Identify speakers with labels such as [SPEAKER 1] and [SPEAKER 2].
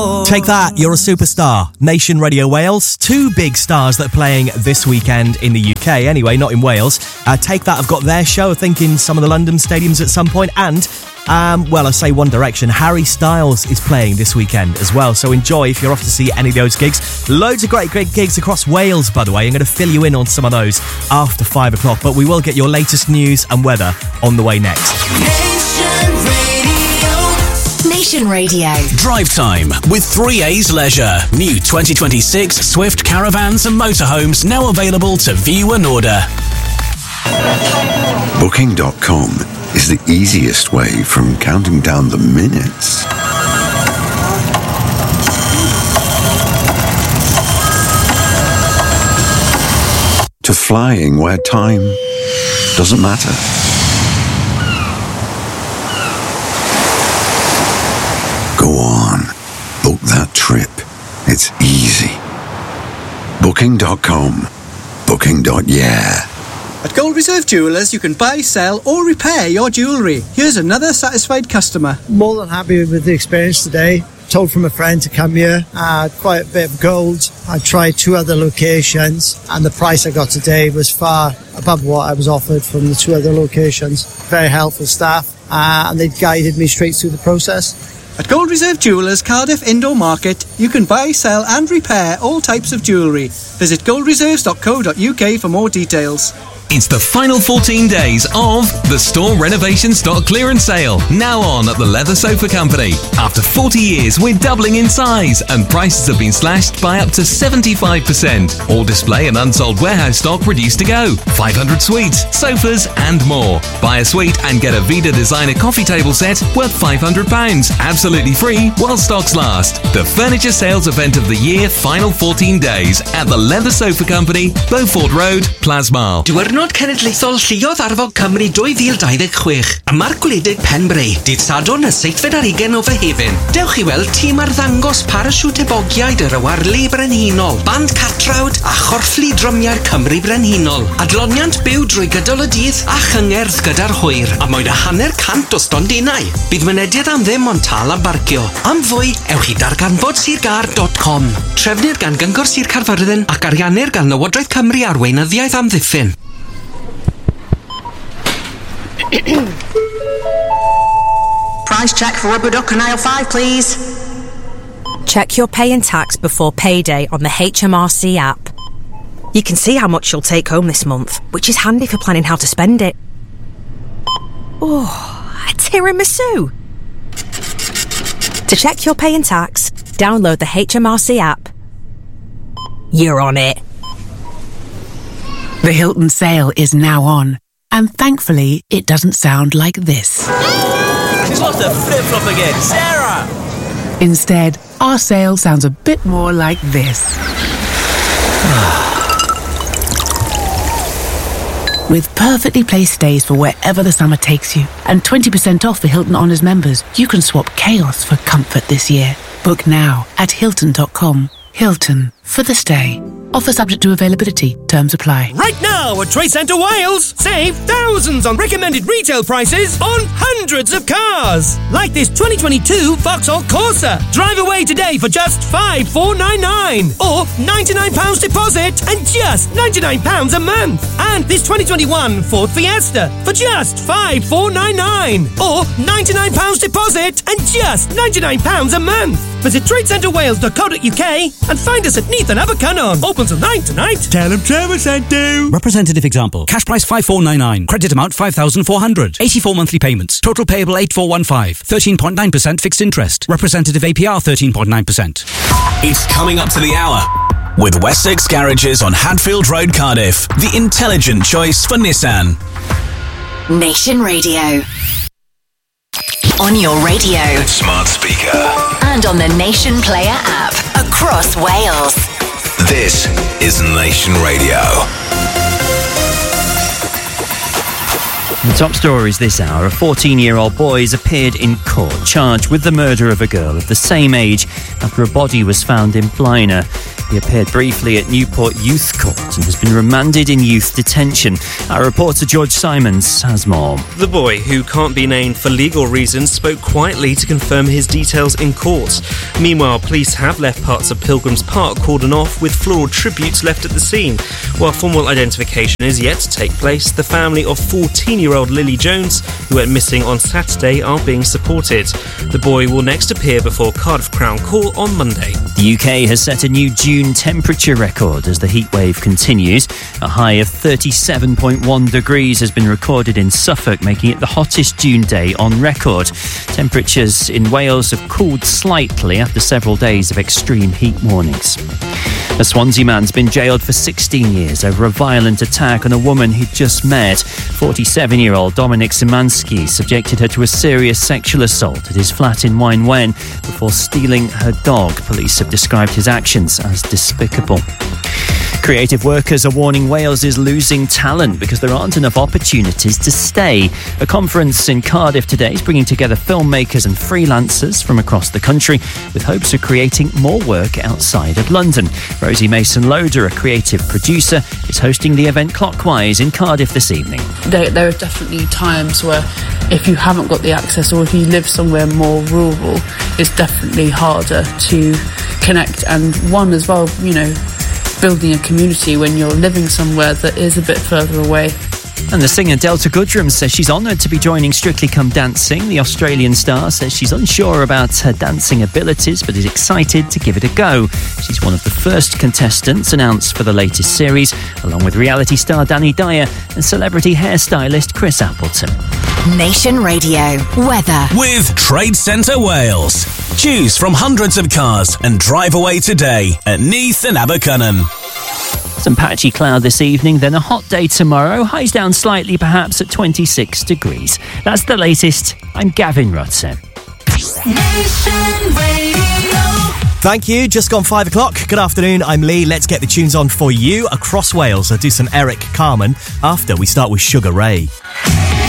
[SPEAKER 1] Take that, you're a superstar. Nation Radio Wales, two big stars that are playing this weekend in the UK, anyway, not in Wales. Take That have got their show, I think, in some of the London stadiums at some point, and, I say One Direction, Harry Styles is playing this weekend as well, so enjoy if you're off to see any of those gigs. Loads of great gigs across Wales, by the way. I'm going to fill you in on some of those after 5 o'clock, but we will get your latest news and weather on the way next.
[SPEAKER 2] Nation Radio.
[SPEAKER 3] Drive time with 3A's Leisure. New 2026 Swift caravans and motorhomes now available to view and order.
[SPEAKER 4] Booking.com is the easiest way from counting down the minutes to flying where time doesn't matter. Go on, book that trip. It's easy. Booking.com. Booking.yeah.
[SPEAKER 5] At Gold Reserve Jewellers, you can buy, sell or repair your jewellery. Here's another satisfied customer.
[SPEAKER 6] More than happy with the experience today. Told from a friend to come here. Quite a bit of gold. I tried 2 other locations and the price I got today was far above what I was offered from the 2 other locations. Very helpful staff and they guided me straight through the process.
[SPEAKER 5] At Gold Reserve Jewellers Cardiff Indoor Market, you can buy, sell and repair all types of jewellery. Visit goldreserves.co.uk for more details.
[SPEAKER 7] It's the final 14 days of the Store Renovation Stock Clearance Sale, now on at the Leather Sofa Company. After 40 years, we're doubling in size and prices have been slashed by up to 75%. All display and unsold warehouse stock reduced to go. 500 suites, sofas and more. Buy a suite and get a Vida Designer coffee table set worth £500. Absolutely free while stocks last. The furniture sales event of the year, final 14 days at the Leather Sofa Company, Beaufort Road, Plasmar.
[SPEAKER 8] Diwrnod Cenedlaethol Lluodd Arfog Cymru 2026. Y Marc Gwledig Penbray, dydd Sadwrn y 7 ar 20 o Fehefin. Dewch I weld tîm arddangos parasiwt ebogiaid yr awarlu brenhinol, band catrawd a chorfflu drymiau'r Cymru brenhinol. Adloniant byw drwy gydol y dydd a chyngerdd gyda'r hwyr, a moyn a hanner cant o stondinau. Bydd mynediad am ddim ond tal a barcio. Am fwy, ewch I darganfod.sirgar.com. Trefnir gan Gyngor Sir Caerfyrddin ac ariannir gan Lywodraeth Cymru ar Weinyddiaeth Amddiffyn.
[SPEAKER 9] Price check for rubber duck and aisle 5, please.
[SPEAKER 10] Check your pay and tax before payday on the HMRC app. You can see how much you'll take home this month, which is handy for planning how to spend it. Oh, a tiramisu! To check your pay and tax, download the HMRC app. You're on it.
[SPEAKER 11] The Hilton sale is now on. And thankfully, it doesn't sound like this.
[SPEAKER 1] She's lost her flip-flop again. Sarah!
[SPEAKER 11] Instead, our sale sounds a bit more like this. With perfectly placed stays for wherever the summer takes you, and 20% off for Hilton Honors members, you can swap chaos for comfort this year. Book now at Hilton.com. Hilton, for the stay. Offer subject to availability. Terms apply.
[SPEAKER 12] Right now at Trade Centre Wales, save thousands on recommended retail prices on hundreds of cars. Like this 2022 Vauxhall Corsa. Drive away today for just £5,499. Or £99 deposit and just £99 a month. And this 2021 Ford Fiesta for just £5,499. Or £99 deposit and just £99 a month. Visit tradecentrewales.co.uk and find us at Neath and Abercynon. Open till 9 tonight.
[SPEAKER 13] Tell them Trevor sent you. Representative example. Cash price 5,499. Credit amount 5,400. 84 monthly payments. Total payable 8,415. 13.9% fixed interest. Representative APR 13.9%.
[SPEAKER 3] It's coming up to the hour. With Wessex Garages on Hadfield Road, Cardiff. The intelligent choice for Nissan.
[SPEAKER 2] Nation Radio. On your radio.
[SPEAKER 14] Smart speaker.
[SPEAKER 2] And on the Nation Player app. Across Wales.
[SPEAKER 14] This is Nation Radio.
[SPEAKER 15] The top stories this hour. A 14-year-old boy has appeared in court charged with the murder of a girl of the same age after a body was found in Blaenau. He appeared briefly at Newport Youth Court and has been remanded in youth detention. Our reporter George Simons has more.
[SPEAKER 16] The boy, who can't be named for legal reasons, spoke quietly to confirm his details in court. Meanwhile, police have left parts of Pilgrims Park cordoned off with floral tributes left at the scene. While formal identification is yet to take place, the family of 14-year-old Lily Jones, who went missing on Saturday, are being supported. The boy will next appear before Cardiff Crown Court on Monday.
[SPEAKER 15] The UK has set a new June temperature record as the heatwave continues. A high of 37.1 degrees has been recorded in Suffolk, making it the hottest June day on record. Temperatures in Wales have cooled slightly after several days of extreme heat warnings. A Swansea man's been jailed for 16 years over a violent attack on a woman he'd just met. 47-year-old Dominic Szymanski subjected her to a serious sexual assault at his flat in Waun Wen before stealing her dog. Police have described his actions as despicable. Creative workers are warning Wales is losing talent because there aren't enough opportunities to stay. A conference in Cardiff today is bringing together filmmakers and freelancers from across the country with hopes of creating more work outside of London. Rosie Mason-Loader, a creative producer, is hosting the event Clockwise in Cardiff this evening.
[SPEAKER 17] There are definitely times where if you haven't got the access or if you live somewhere more rural, it's definitely harder to connect. And one as well, building a community when you're living somewhere that is a bit further away.
[SPEAKER 15] And the singer Delta Goodrem says she's honoured to be joining Strictly Come Dancing. The Australian star says she's unsure about her dancing abilities but is excited to give it a go. She's one of the first contestants announced for the latest series, along with reality star Danny Dyer and celebrity hairstylist Chris Appleton.
[SPEAKER 2] Nation Radio weather
[SPEAKER 3] with Trade Centre Wales. Choose from hundreds of cars and drive away today at Neath and Abercynon.
[SPEAKER 15] Some patchy cloud this evening, then a hot day tomorrow. Highs down slightly, perhaps at 26 degrees. That's the latest. I'm Gavin Rutter.
[SPEAKER 1] Thank you. Just gone 5 o'clock. Good afternoon. I'm Lee. Let's get the tunes on for you across Wales. I'll do some Eric Carmen after we start with Sugar Ray.